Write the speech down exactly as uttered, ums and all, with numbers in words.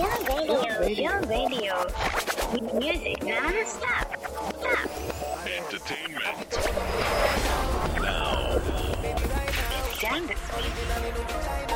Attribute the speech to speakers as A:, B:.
A: Your radio, your radio. With music non-stop. Stop.
B: Entertainment. Now.
A: It's time to